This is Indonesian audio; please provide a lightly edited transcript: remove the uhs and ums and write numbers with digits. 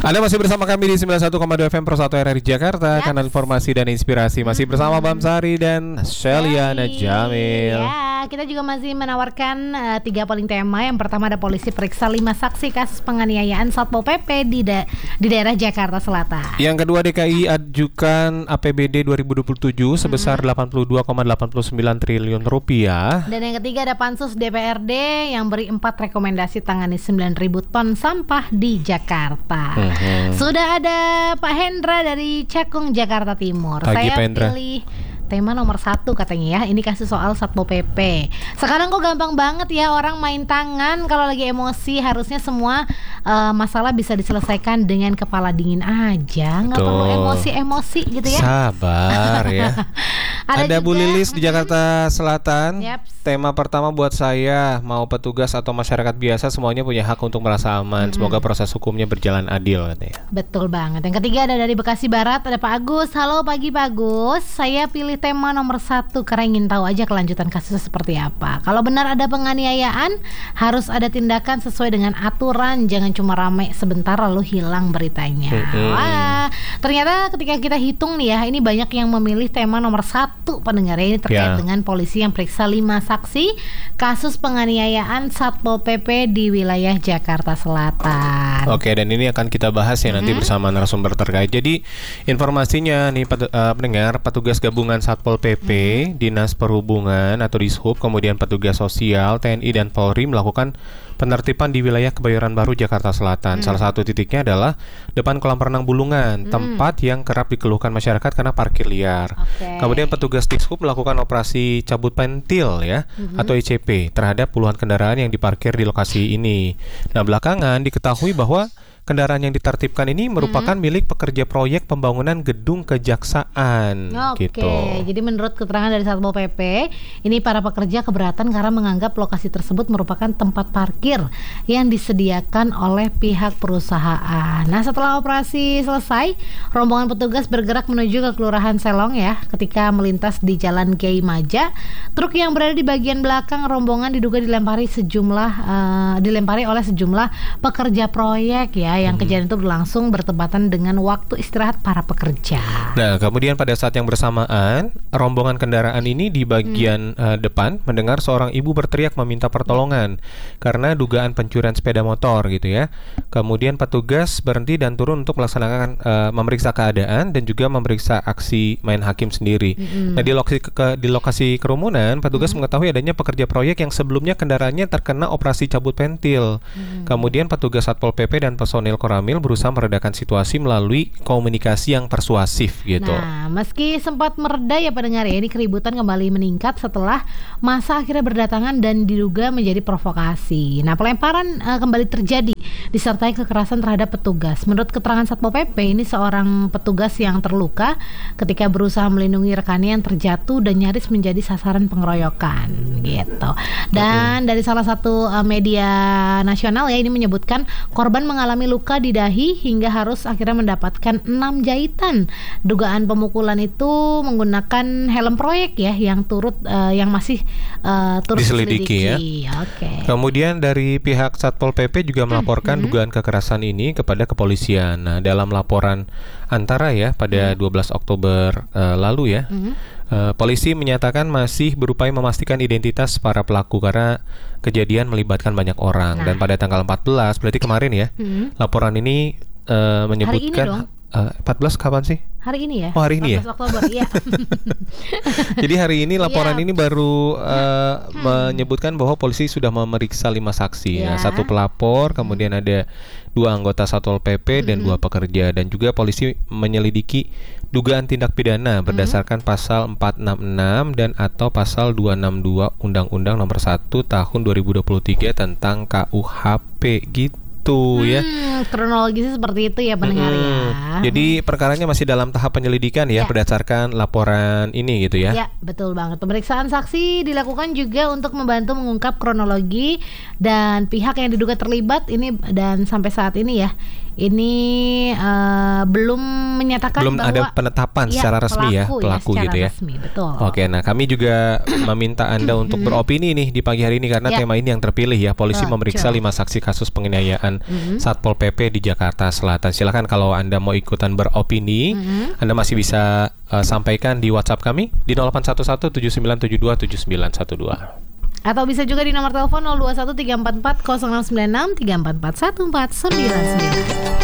Anda masih bersama kami di 91,2 FM Pro 1 RRI Jakarta, kanal informasi dan inspirasi. Masih bersama Bam Sari dan Sheliana Jamil. Ya, kita juga masih menawarkan 3 polling tema. Yang pertama ada polisi periksa 5 saksi kasus penganiayaan Satpol PP di daerah Jakarta Selatan. Yang kedua, DKI ajukan APBD 2027 sebesar 82,89 triliun rupiah. Dan yang ketiga ada Pansus DPRD yang beri 4 rekomendasi tangani 9.000 ton sampah di Jakarta. Sudah ada Pak Hendra dari Cakung, Jakarta Timur. Pagi, Saya Pak Hendra. pilih tema nomor 1 katanya ya. Ini kasus soal Satpol PP. Sekarang kok gampang banget ya orang main tangan kalau lagi emosi. Harusnya semua masalah bisa diselesaikan dengan kepala dingin aja. Nggak perlu emosi-emosi gitu ya. Sabar ya. Ada Bu Lilis di Jakarta Selatan. Tema pertama buat saya, mau petugas atau masyarakat biasa semuanya punya hak untuk merasa aman. Semoga proses hukumnya berjalan adil katanya. Betul banget. Yang ketiga ada dari Bekasi Barat, ada Pak Agus. Halo pagi Pak Agus. Saya pilih tema nomor 1 karena ingin tahu aja kelanjutan kasusnya seperti apa. Kalau benar ada penganiayaan, harus ada tindakan sesuai dengan aturan. Jangan cuma rame sebentar lalu hilang beritanya. Wah, ternyata ketika kita hitung nih ya, ini banyak yang memilih tema nomor 1 pendengar. Ini terkait dengan polisi yang periksa 5 saksi kasus penganiayaan Satpol PP di wilayah Jakarta Selatan. Oke, dan ini akan kita bahas ya nanti bersama narasumber terkait. Jadi informasinya nih pendengar, petugas gabungan Satpol PP, Dinas Perhubungan atau Dishub, kemudian petugas sosial, TNI dan Polri melakukan penertiban di wilayah Kebayoran Baru, Jakarta Selatan. Salah satu titiknya adalah depan kolam renang Bulungan, tempat yang kerap dikeluhkan masyarakat karena parkir liar. Kemudian petugas Dishub melakukan operasi cabut pentil ya, atau ECP terhadap puluhan kendaraan yang diparkir di lokasi ini. Nah, belakangan diketahui bahwa kendaraan yang ditertibkan ini merupakan milik pekerja proyek pembangunan gedung kejaksaan. Gitu. Jadi menurut keterangan dari Satpol PP, ini para pekerja keberatan karena menganggap lokasi tersebut merupakan tempat parkir yang disediakan oleh pihak perusahaan. Nah, setelah operasi selesai, rombongan petugas bergerak menuju ke Kelurahan Selong ya. Ketika melintas di Jalan Kiai Maja, truk yang berada di bagian belakang rombongan diduga dilempari oleh sejumlah pekerja proyek ya. Yang kejadian itu berlangsung bertepatan dengan waktu istirahat para pekerja. Nah, kemudian pada saat yang bersamaan, rombongan kendaraan ini di bagian depan mendengar seorang ibu berteriak meminta pertolongan karena dugaan pencurian sepeda motor gitu ya. Kemudian petugas berhenti dan turun untuk melaksanakan memeriksa keadaan dan juga memeriksa aksi main hakim sendiri. Nah, di lokasi kerumunan, petugas mengetahui adanya pekerja proyek yang sebelumnya kendaraannya terkena operasi cabut pentil. Kemudian petugas Satpol PP dan personil Koramil berusaha meredakan situasi melalui komunikasi yang persuasif gitu. Nah, meski sempat mereda ya pendengar ya, ini keributan kembali meningkat setelah massa akhirnya berdatangan dan diduga menjadi provokasi. Nah, pelemparan kembali terjadi disertai kekerasan terhadap petugas. Menurut keterangan Satpol PP, ini seorang petugas yang terluka ketika berusaha melindungi rekannya yang terjatuh dan nyaris menjadi sasaran pengeroyokan gitu. Dan dari salah satu media nasional ya, ini menyebutkan korban mengalami luka di dahi hingga harus akhirnya mendapatkan 6 jahitan. Dugaan pemukulan itu menggunakan helm proyek ya yang masih turut diselidiki ya. Kemudian dari pihak Satpol PP juga melaporkan dugaan kekerasan ini kepada kepolisian. Nah, dalam laporan antara ya pada 12 Oktober lalu ya, polisi menyatakan masih berupaya memastikan identitas para pelaku karena kejadian melibatkan banyak orang. Dan pada tanggal 14, berarti kemarin ya, laporan ini menyebutkan 14 kapan sih? Hari ini ya. Oh, hari ini 14 Oktober, iya. Jadi hari ini laporan ini baru menyebutkan bahwa polisi sudah memeriksa 5 saksi ya. 1 pelapor, kemudian ada 2 anggota Satpol PP dan 2 pekerja, dan juga polisi menyelidiki dugaan tindak pidana berdasarkan pasal 466 dan atau pasal 262 Undang-Undang Nomor 1 Tahun 2023 tentang KUHP gitu. Ya. Kronologisnya seperti itu ya pendengar ya. Jadi perkaranya masih dalam tahap penyelidikan ya, berdasarkan laporan ini gitu ya. Ya, betul banget. Pemeriksaan saksi dilakukan juga untuk membantu mengungkap kronologi dan pihak yang diduga terlibat ini, dan sampai saat ini ya, ini belum menyatakan belum bahwa ada penetapan secara resmi pelaku secara gitu ya. resmi, betul. Oke, nah kami juga meminta Anda untuk beropini nih di pagi hari ini karena tema ini yang terpilih ya. Polisi memeriksa 5 saksi kasus penganiayaan Satpol PP di Jakarta Selatan. Silakan kalau Anda mau ikutan beropini, Anda masih bisa sampaikan di WhatsApp kami di 081179727912. Atau bisa juga di nomor telepon 021344 096 344 1499.